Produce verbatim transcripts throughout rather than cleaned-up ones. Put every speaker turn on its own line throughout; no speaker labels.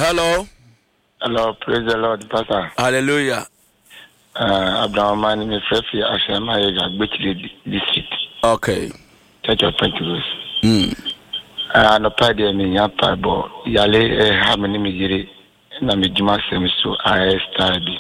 Hello.
Hello, praise the Lord, Pastor.
Hallelujah.
Uh, Abraham Mani, me frefi Ashema Yega, Bechile District.
Okay.
Church of Pentecost.
Hmm.
Uh, no padi me yapa bo yale eh hamini me jiri na me juma sem so I study.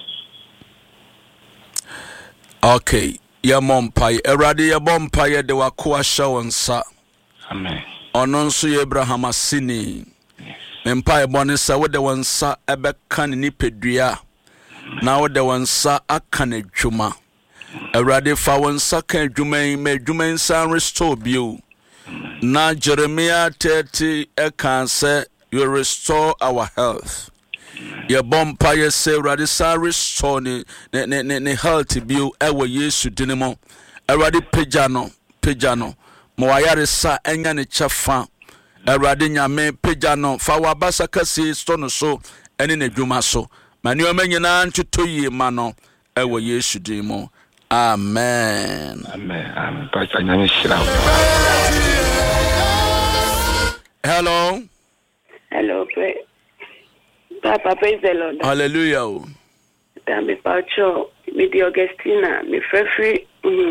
Okay. Ya mompai erade ya bompai de wakoa shawansa.
Amen.
Ono nso ye Abraham asini. Mempai bone sa wo de wansa ebeka ne nipedua. Na wo de wansa aka ne dwuma. Erade fa wansa ka dwuma me dwuma san restore bio. Na Jeremiah thirty eka say you restore our health. Ye bompa ye say erade san restore ne ne ne ne health bio ewo Yesu dinimo. Erade pejano pejano mo ayare sa enya ne chefa. Erade nyame pejano fa wabasa kasi stono so ene ne dwuma so. Mani o menyina ntuto yi ma no ewo Yesu dinimo. Amen.
Amen. Amen. Pastor nyame shira.
Hello.
Hello, pray. Papa, praise the Lord.
Hallelujah.
Damn Pacho, me the Augustina, me free.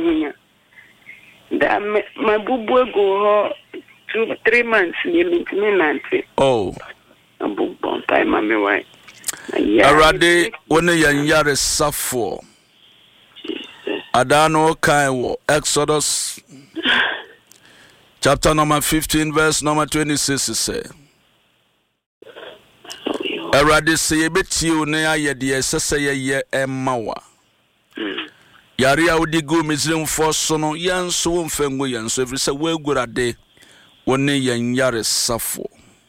Damn my bubu go two three months me me nanti.
Oh.
Abu bon time mama why.
Arade woni yanyare safo. Adano Kaiwo, Exodus chapter number fifteen, verse number twenty-six say. Erade se yebetio ne ayede sese ye emmawa. Yare a wodi go Misrim for so no yanso wo mfango yanso efri se wagurade woni yanyare safo.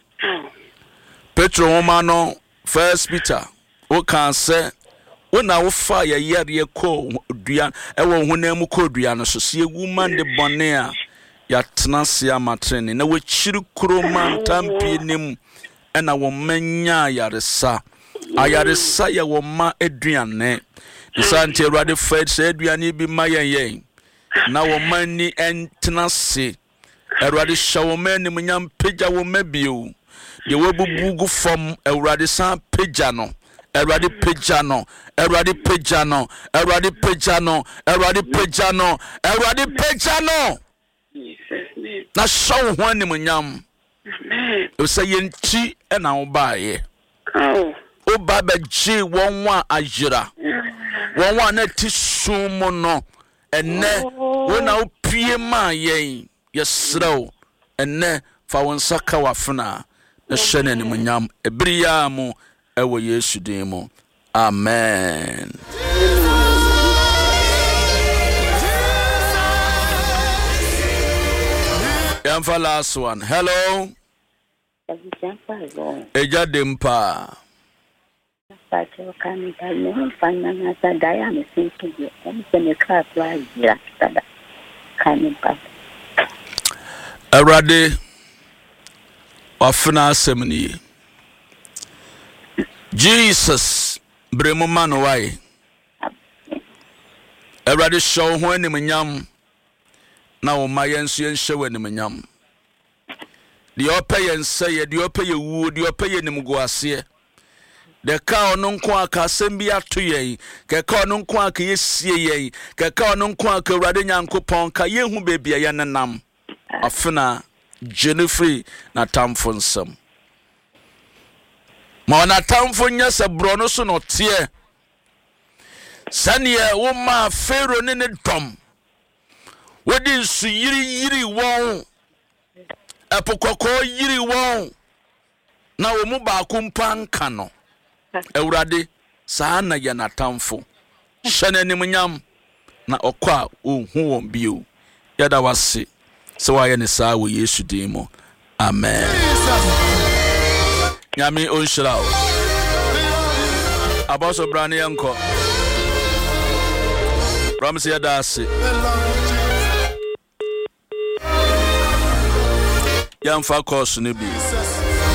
Petro homa no First Peter o kan say wona wo fa ya yare ko dua ewo honam ko dua no so se woman de bone a ya tenase amatrene na wachiri kroma ntampi nim ena wo manya yaresa ayaresa ya wo ma aduane isante Awurade fa se aduane bi ma yen yen na wo mani entenase Awurade hya wo mani munyam pagya wo mabio de wabubugu fam Awurade san pagya no Eradi pejano, Eradi pejano, Eradi pejano, Eradi pejano, Eradi pejano. Na show one ni munyam. You say yenti ena obaye.
Oh.
Oba beji won wa ajira. Won wa na tisumo no. Enne wona opie ma yen. Yesrew. Enne fa won saka wafuna. Na shene ni munyam. Ebriya mu ewo Yesu dimo. Amen. And for last one. Hello. Eja dempa.
Pacho kami dale fanya na sadaya msingi. Mseme kwa kwa jira sada. Kami pa.
Erade wafuna asemni. Jesus bremo man why Erade show ho anim nyam na wo mayenso yenhye wanim nyam de opeye nsaye de opeye wuo de opeye nim go ase de ka ono nko aka asem bi ato yen ke ka ono nko aka yesie yen ke ka ono nko aka Awurade Nyankopon ka yehu bebia ye nenam afena Jennifer na tamfo nsam ma na tamfo nya se bro no so no tie sane wo ma Pharaoh ne ne dom wodi nsu yiri yiri won epokoko yiri won na wo mu ba ko mpanka no Awurade saa na ye na tamfo hyene nim nyam na okwa ohu won bio yada wase se wa ye ne saa wo Yesu din mo amen. Nyami onshirao Abaso brane yanko Ramsi yadasi Yamfa course ni bi